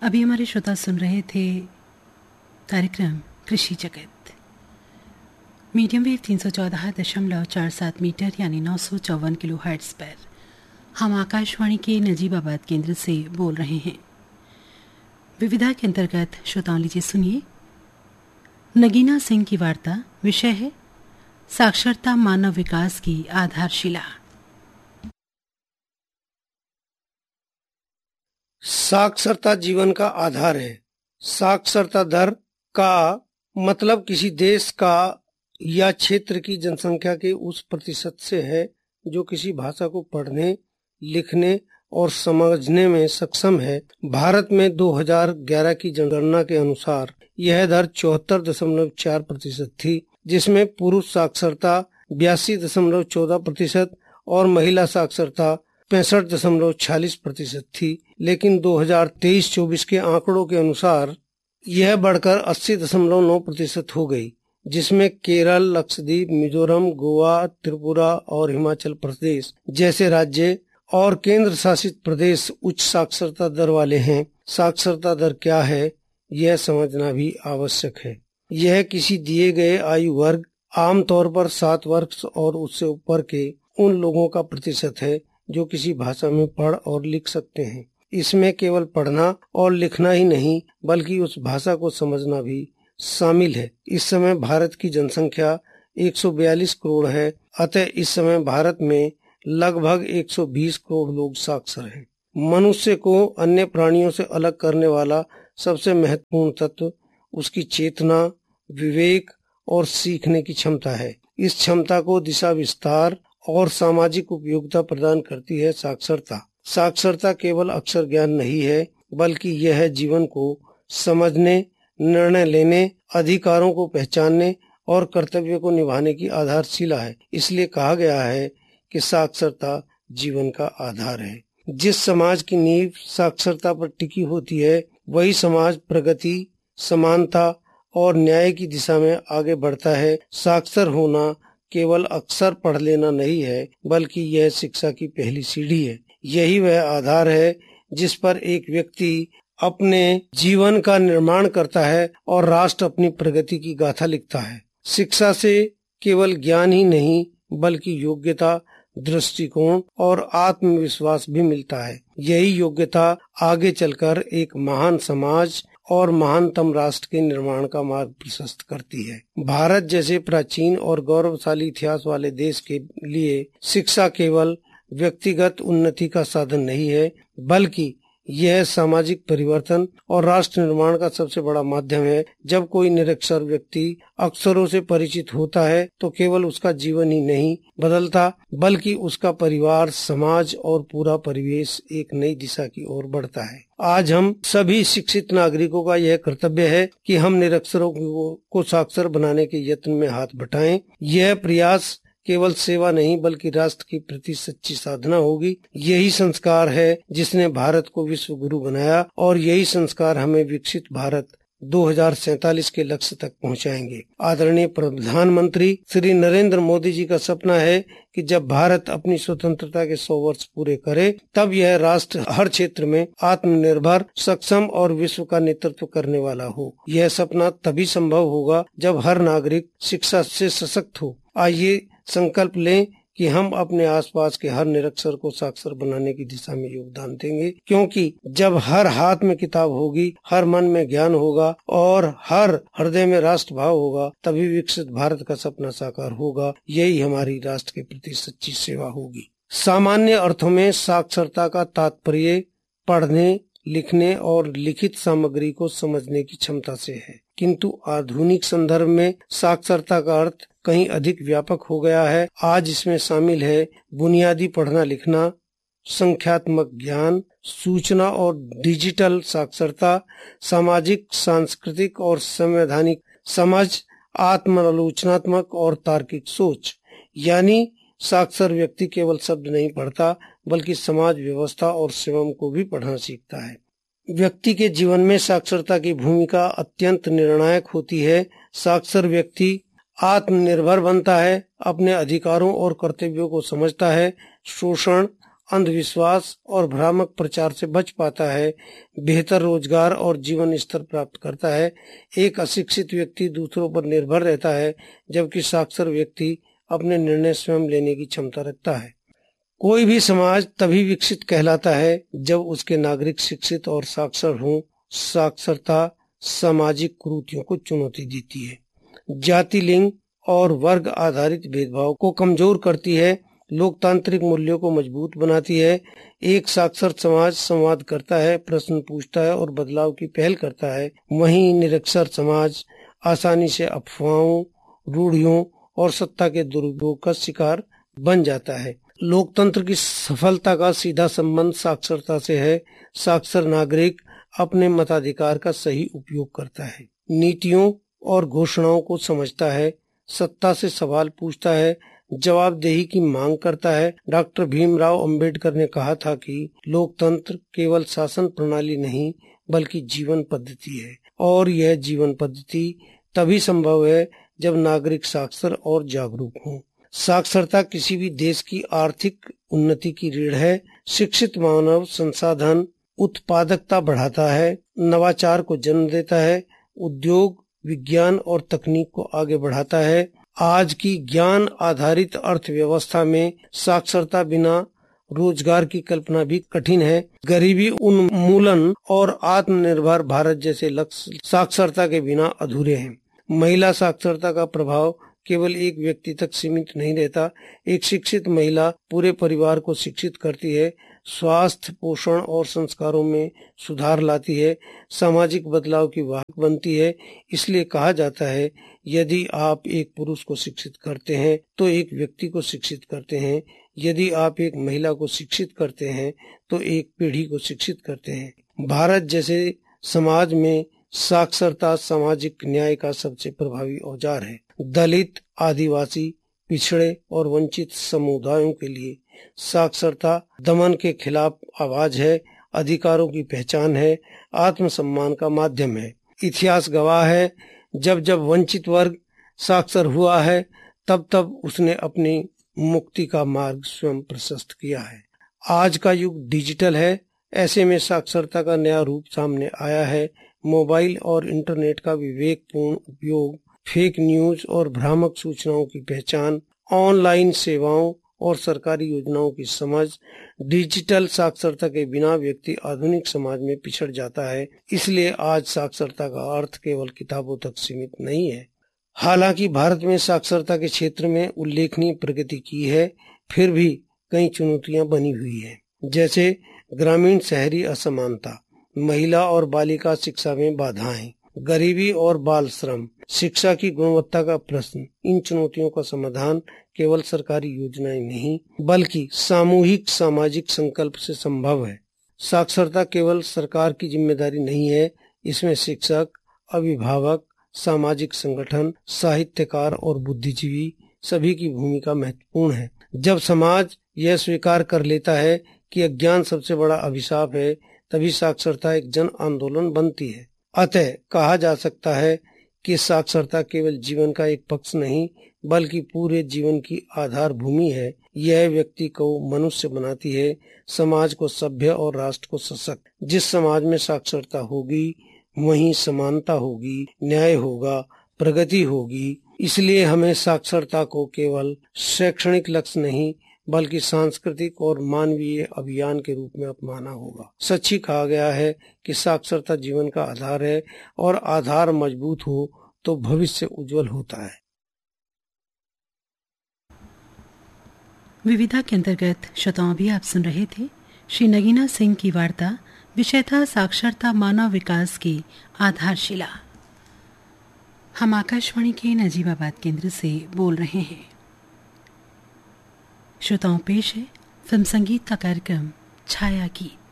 अभी हमारे श्रोता सुन रहे थे कार्यक्रम कृषि जगत, मीडियम वेव 314.47 मीटर यानी 954 किलो हर्ट्ज पर। हम आकाशवाणी के नजीबाबाद केंद्र से बोल रहे हैं। विविधा के अंतर्गत श्रोताओं लीजिए सुनिए नगीना सिंह की वार्ता। विषय है साक्षरता मानव विकास की आधारशिला। साक्षरता जीवन का आधार है। साक्षरता दर का मतलब किसी देश का या क्षेत्र की जनसंख्या के उस प्रतिशत से है जो किसी भाषा को पढ़ने, लिखने और समझने में सक्षम है। भारत में 2011 की जनगणना के अनुसार यह दर 74.4% थी, जिसमें पुरुष साक्षरता 82.14% और महिला साक्षरता 65.46% थी। लेकिन 2023-24 के आंकड़ों के अनुसार यह बढ़कर 80.9% हो गई, जिसमें केरल, लक्षद्वीप, मिजोरम, गोवा, त्रिपुरा और हिमाचल प्रदेश जैसे राज्य और केंद्र शासित प्रदेश उच्च साक्षरता दर वाले हैं। साक्षरता दर क्या है, यह समझना भी आवश्यक है। यह किसी दिए गए आयु वर्ग, आमतौर पर 7 वर्ष और उससे ऊपर के उन लोगों का प्रतिशत है जो किसी भाषा में पढ़ और लिख सकते हैं। इसमें केवल पढ़ना और लिखना ही नहीं, बल्कि उस भाषा को समझना भी शामिल है। इस समय भारत की जनसंख्या 142 करोड़ है, अतः इस समय भारत में लगभग 120 करोड़ लोग साक्षर हैं। मनुष्य को अन्य प्राणियों से अलग करने वाला सबसे महत्वपूर्ण तत्व उसकी चेतना, विवेक और सीखने की क्षमता है। इस क्षमता को दिशा विस्तार और सामाजिक उपयोगिता प्रदान करती है साक्षरता। साक्षरता केवल अक्षर ज्ञान नहीं है, बल्कि यह है जीवन को समझने, निर्णय लेने, अधिकारों को पहचानने और कर्तव्य को निभाने की आधारशिला है। इसलिए कहा गया है कि साक्षरता जीवन का आधार है। जिस समाज की नींव साक्षरता पर टिकी होती है, वही समाज प्रगति, समानता और न्याय की दिशा में आगे बढ़ता है। साक्षर होना केवल अक्षर पढ़ लेना नहीं है, बल्कि यह शिक्षा की पहली सीढ़ी है। यही वह आधार है जिस पर एक व्यक्ति अपने जीवन का निर्माण करता है और राष्ट्र अपनी प्रगति की गाथा लिखता है। शिक्षा से केवल ज्ञान ही नहीं, बल्कि योग्यता, दृष्टिकोण और आत्मविश्वास भी मिलता है। यही योग्यता आगे चलकर एक महान समाज और महानतम राष्ट्र के निर्माण का मार्ग प्रशस्त करती है। भारत जैसे प्राचीन और गौरवशाली इतिहास वाले देश के लिए शिक्षा केवल व्यक्तिगत उन्नति का साधन नहीं है, बल्कि यह सामाजिक परिवर्तन और राष्ट्र निर्माण का सबसे बड़ा माध्यम है। जब कोई निरक्षर व्यक्ति अक्षरों से परिचित होता है तो केवल उसका जीवन ही नहीं बदलता, बल्कि उसका परिवार, समाज और पूरा परिवेश एक नई दिशा की ओर बढ़ता है। आज हम सभी शिक्षित नागरिकों का यह कर्तव्य है कि हम निरक्षरों को साक्षर बनाने के यत्न में हाथ बटाएं। यह प्रयास केवल सेवा नहीं, बल्कि राष्ट्र के प्रति सच्ची साधना होगी। यही संस्कार है जिसने भारत को विश्व गुरु बनाया, और यही संस्कार हमें विकसित भारत 2047 के लक्ष्य तक पहुंचाएंगे। आदरणीय प्रधानमंत्री श्री नरेंद्र मोदी जी का सपना है कि जब भारत अपनी स्वतंत्रता के 100 वर्ष पूरे करे, तब यह राष्ट्र हर क्षेत्र में आत्मनिर्भर, सक्षम और विश्व का नेतृत्व करने वाला हो। यह सपना तभी संभव होगा जब हर नागरिक शिक्षा से सशक्त हो। आइए संकल्प लें कि हम अपने आसपास के हर निरक्षर को साक्षर बनाने की दिशा में योगदान देंगे, क्योंकि जब हर हाथ में किताब होगी, हर मन में ज्ञान होगा और हर हृदय में राष्ट्र भाव होगा, तभी विकसित भारत का सपना साकार होगा। यही हमारी राष्ट्र के प्रति सच्ची सेवा होगी। सामान्य अर्थों में साक्षरता का तात्पर्य पढ़ने, लिखने और लिखित सामग्री को समझने की क्षमता से है, किंतु आधुनिक संदर्भ में साक्षरता का अर्थ कहीं अधिक व्यापक हो गया है। आज इसमें शामिल है बुनियादी पढ़ना लिखना, संख्यात्मक ज्ञान, सूचना और डिजिटल साक्षरता, सामाजिक, सांस्कृतिक और संवैधानिक समझ, आत्मालोचनात्मक और तार्किक सोच। यानी साक्षर व्यक्ति केवल शब्द नहीं पढ़ता, बल्कि समाज व्यवस्था और स्वयं को भी पढ़ना सीखता है। व्यक्ति के जीवन में साक्षरता की भूमिका अत्यंत निर्णायक होती है। साक्षर व्यक्ति आत्मनिर्भर बनता है, अपने अधिकारों और कर्तव्यों को समझता है, शोषण अंधविश्वास और भ्रामक प्रचार से बच पाता है, बेहतर रोजगार और जीवन स्तर प्राप्त करता है। एक अशिक्षित व्यक्ति दूसरों पर निर्भर रहता है, जबकि साक्षर व्यक्ति अपने निर्णय स्वयं लेने की क्षमता रखता है। कोई भी समाज तभी विकसित कहलाता है जब उसके नागरिक शिक्षित और साक्षर हों। साक्षरता सामाजिक कुरीतियों को चुनौती देती है, जाति, लिंग और वर्ग आधारित भेदभाव को कमजोर करती है, लोकतांत्रिक मूल्यों को मजबूत बनाती है। एक साक्षर समाज संवाद करता है, प्रश्न पूछता है और बदलाव की पहल करता है। वहीं निरक्षर समाज आसानी से अफवाहों, रूढ़ियों और सत्ता के दुरुपयोग का शिकार बन जाता है। लोकतंत्र की सफलता का सीधा संबंध साक्षरता से है। साक्षर नागरिक अपने मताधिकार का सही उपयोग करता है, नीतियों और घोषणाओं को समझता है, सत्ता से सवाल पूछता है, जवाबदेही की मांग करता है। डॉक्टर भीमराव अंबेडकर ने कहा था कि लोकतंत्र केवल शासन प्रणाली नहीं बल्कि जीवन पद्धति है, और यह जीवन पद्धति तभी संभव है जब नागरिक साक्षर और जागरूक हों। साक्षरता किसी भी देश की आर्थिक उन्नति की रीढ़ है। शिक्षित मानव संसाधन उत्पादकता बढ़ाता है, नवाचार को जन्म देता है, उद्योग, विज्ञान और तकनीक को आगे बढ़ाता है। आज की ज्ञान आधारित अर्थव्यवस्था में साक्षरता बिना रोजगार की कल्पना भी कठिन है। गरीबी उन्मूलन और आत्मनिर्भर भारत जैसे लक्ष्य साक्षरता के बिना अधूरे हैं। महिला साक्षरता का प्रभाव केवल एक व्यक्ति तक सीमित नहीं रहता। एक शिक्षित महिला पूरे परिवार को शिक्षित करती है, स्वास्थ्य, पोषण और संस्कारों में सुधार लाती है, सामाजिक बदलाव की वाहक बनती है। इसलिए कहा जाता है, यदि आप एक पुरुष को शिक्षित करते हैं तो एक व्यक्ति को शिक्षित करते हैं, यदि आप एक महिला को शिक्षित करते हैं तो एक पीढ़ी को शिक्षित करते हैं। भारत जैसे समाज में साक्षरता सामाजिक न्याय का सबसे प्रभावी औजार है। दलित, आदिवासी, पिछड़े और वंचित समुदायों के लिए साक्षरता दमन के खिलाफ आवाज है, अधिकारों की पहचान है, आत्मसम्मान का माध्यम है। इतिहास गवाह है, जब जब वंचित वर्ग साक्षर हुआ है तब तब उसने अपनी मुक्ति का मार्ग स्वयं प्रशस्त किया है। आज का युग डिजिटल है, ऐसे में साक्षरता का नया रूप सामने आया है। मोबाइल और इंटरनेट का विवेकपूर्ण उपयोग, फेक न्यूज और भ्रामक सूचनाओं की पहचान, ऑनलाइन सेवाओं और सरकारी योजनाओं की समझ। डिजिटल साक्षरता के बिना व्यक्ति आधुनिक समाज में पिछड़ जाता है। इसलिए आज साक्षरता का अर्थ केवल किताबों तक सीमित नहीं है। हालांकि भारत में साक्षरता के क्षेत्र में उल्लेखनीय प्रगति की है, फिर भी कई चुनौतियां बनी हुई है, जैसे ग्रामीण शहरी असमानता, महिला और बालिका शिक्षा में बाधाएं, गरीबी और बाल श्रम, शिक्षा की गुणवत्ता का प्रश्न। इन चुनौतियों का समाधान केवल सरकारी योजनाएं नहीं बल्कि सामूहिक सामाजिक संकल्प से संभव है। साक्षरता केवल सरकार की जिम्मेदारी नहीं है, इसमें शिक्षक, अभिभावक, सामाजिक संगठन, साहित्यकार और बुद्धिजीवी सभी की भूमिका महत्वपूर्ण है। जब समाज यह स्वीकार कर लेता है कि अज्ञान सबसे बड़ा अभिशाप है, तभी साक्षरता एक जन आंदोलन बनती है। अतः कहा जा सकता है कि साक्षरता केवल जीवन का एक पक्ष नहीं बल्कि पूरे जीवन की आधार भूमि है। यह व्यक्ति को मनुष्य बनाती है, समाज को सभ्य और राष्ट्र को सशक्त। जिस समाज में साक्षरता होगी वहीं समानता होगी, न्याय होगा, प्रगति होगी। इसलिए हमें साक्षरता को केवल शैक्षणिक लक्ष्य नहीं बल्कि सांस्कृतिक और मानवीय अभियान के रूप में अपनाना होगा। सच ही कहा गया है कि साक्षरता जीवन का आधार है और आधार मजबूत हो तो भविष्य उज्जवल होता है। विविधा के अंतर्गत श्रोताओं भी आप सुन रहे थे श्री नगीना सिंह की वार्ता। विषय था साक्षरता मानव विकास की आधारशिला। हम आकाशवाणी के नजीबाबाद केंद्र से बोल रहे हैं। श्रोताओं पेश है फिल्म संगीत का कार्यक्रम छाया गीत।